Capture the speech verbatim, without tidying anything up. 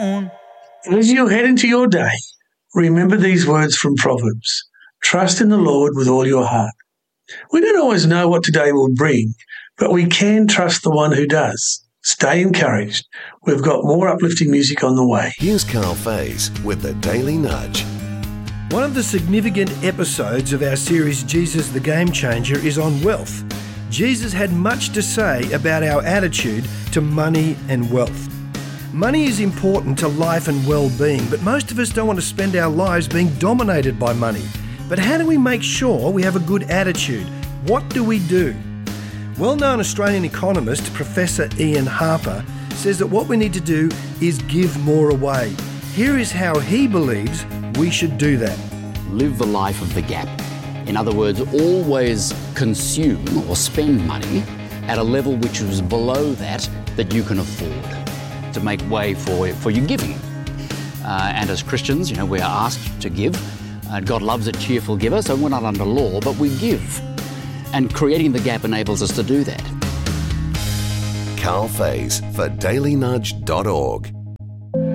on. As you head into your day, remember these words from Proverbs. Trust in the Lord with all your heart. We don't always know what today will bring, but we can trust the one who does. Stay encouraged. We've got more uplifting music on the way. Here's Carl Faze with the Daily Nudge. One of the significant episodes of our series Jesus the Game Changer is on wealth. Jesus had much to say about our attitude to money and wealth. Money is important to life and well-being, but most of us don't want to spend our lives being dominated by money. But how do we make sure we have a good attitude? What do we do? Well-known Australian economist Professor Ian Harper says that what we need to do is give more away. Here is how he believes we should do that. Live the life of the gap. In other words, always consume or spend money at a level which is below that that you can afford to make way for, for your giving. Uh, and as Christians, you know, we are asked to give. Uh, God loves a cheerful giver, so we're not under law, but we give. And creating the gap enables us to do that. Carl Faze for daily nudge dot org.